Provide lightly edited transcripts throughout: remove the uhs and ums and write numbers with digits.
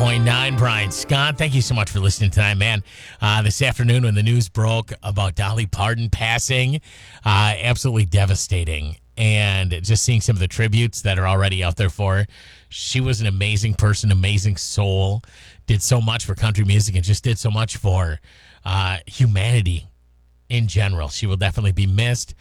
99.9, Brian Scott. Thank you so much for listening tonight, man. This afternoon when the news broke about Dolly Parton passing, absolutely devastating. And just seeing some of the tributes that are already out there for her. She was an amazing person, amazing soul, did so much for country music and just did so much for humanity in general. She will definitely be missed.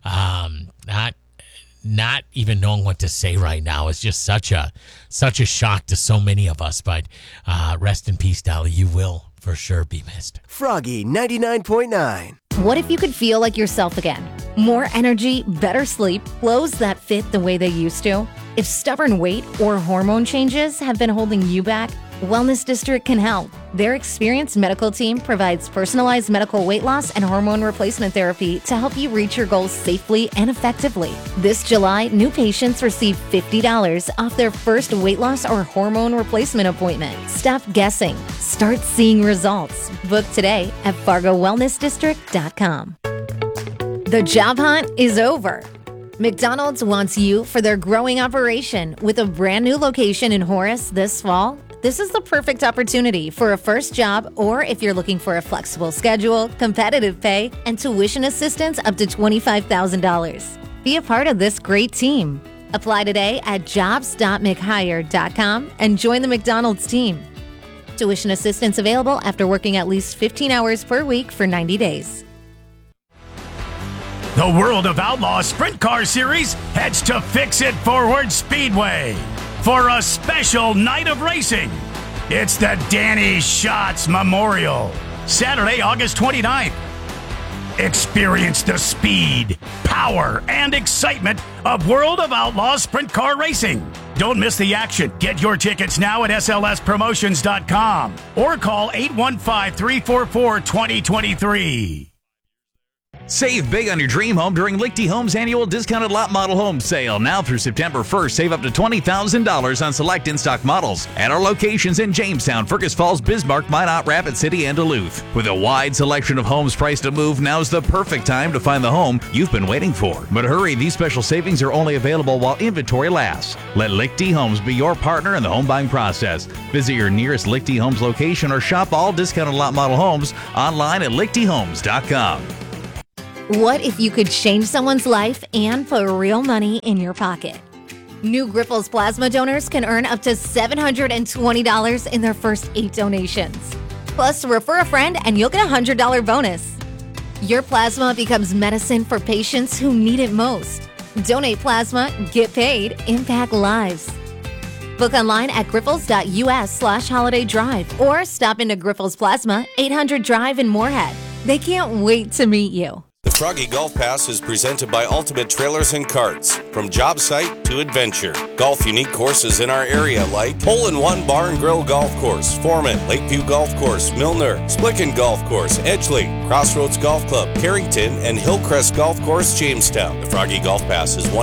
Not even knowing what to say right now is just such a shock to so many of us. But rest in peace, Dolly. You will for sure be missed. Froggy 99.9. What if you could feel like yourself again? More energy, better sleep, clothes that fit the way they used to? If stubborn weight or hormone changes have been holding you back, Wellness District can help. Their experienced medical team provides personalized medical weight loss and hormone replacement therapy to help you reach your goals safely and effectively. This July, new patients receive $50 off their first weight loss or hormone replacement appointment. Stop guessing. Start seeing results. Book today at FargoWellnessDistrict.com. The job hunt is over. McDonald's wants you for their growing operation with a brand new location in Horace this fall. This is the perfect opportunity for a first job, or if you're looking for a flexible schedule, competitive pay, and tuition assistance up to $25,000. Be a part of this great team. Apply today at jobs.mchire.com and join the McDonald's team. Tuition assistance available after working at least 15 hours per week for 90 days. The World of Outlaws Sprint Car Series heads to Fix It Forward Speedway for a special night of racing. It's the Danny Schatz Memorial, Saturday, August 29th. Experience the speed, power, and excitement of World of Outlaws Sprint Car Racing. Don't miss the action. Get your tickets now at slspromotions.com or call 815-344-2023. Save big on your dream home during Lichty Homes annual discounted lot model home sale. Now through September 1st, save up to $20,000 on select in-stock models at our locations in Jamestown, Fergus Falls, Bismarck, Minot, Rapid City, and Duluth. With a wide selection of homes priced to move, now's the perfect time to find the home you've been waiting for. But hurry, these special savings are only available while inventory lasts. Let Lichty Homes be your partner in the home buying process. Visit your nearest Lichty Homes location or shop all discounted lot model homes online at lichtyhomes.com. What if you could change someone's life and put real money in your pocket? New Grifols plasma donors can earn up to $720 in their first 8 donations. Plus, refer a friend and you'll get a $100 bonus. Your plasma becomes medicine for patients who need it most. Donate plasma, get paid, impact lives. Book online at grifols.us/holiday drive or stop into Grifols Plasma, 800 Drive in Moorhead. They can't wait to meet you. The Froggy Golf Pass is presented by Ultimate Trailers and Carts. From job site to adventure. Golf unique courses in our area like Hole-in-One Bar and Grill Golf Course, Foreman, Lakeview Golf Course, Milner, Splicken Golf Course, Edgeley, Crossroads Golf Club, Carrington, and Hillcrest Golf Course, Jamestown. The Froggy Golf Pass is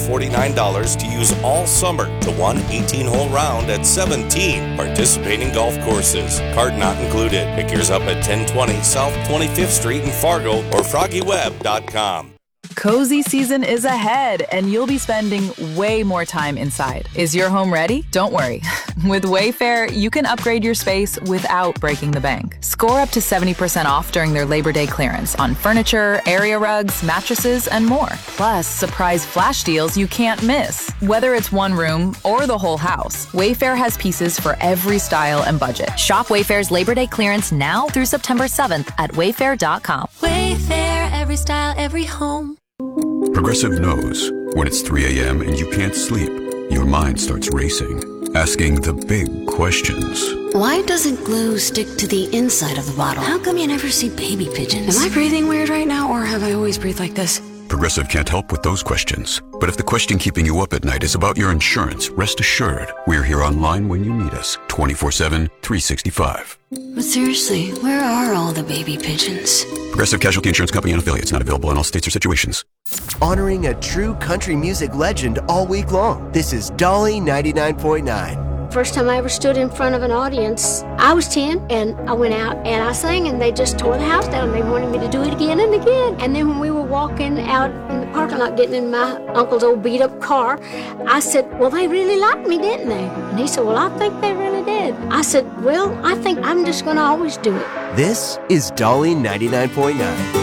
$149 to use all summer to one 18-hole round at 17 participating golf courses. Cart not included. Pick yours up at 1020 South 25th Street in Fargo or FroggyWeb.com. Cozy season is ahead, and you'll be spending way more time inside. Is your home ready? Don't worry. With Wayfair, you can upgrade your space without breaking the bank. Score up to 70% off during their Labor Day clearance on furniture, area rugs, mattresses, and more. Plus, surprise flash deals you can't miss. Whether it's one room or the whole house, Wayfair has pieces for every style and budget. Shop Wayfair's Labor Day clearance now through September 7th at wayfair.com. Wayfair, every style, every home. Progressive knows when it's 3 a.m. and you can't sleep, your mind starts racing, asking the big questions. Why doesn't glue stick to the inside of the bottle? How come you never see baby pigeons? Am I breathing weird right now, or have I always breathed like this? Progressive can't help with those questions. But if the question keeping you up at night is about your insurance, rest assured, we're here online when you need us, 24/7, 365. But seriously, where are all the baby pigeons? Progressive Casualty Insurance Company and affiliates, not available in all states or situations. Honoring a true country music legend all week long. This is Dolly 99.9. first time I ever stood in front of an audience. I was 10, and I went out and I sang, and they just tore the house down. They wanted me to do it again and again. And then when we were walking out in the parking lot, getting in my uncle's old beat-up car, I said, well, they really liked me, didn't they? And he said, well, I think they really did. I said, well, I think I'm just going to always do it. This is Dolly 99.9.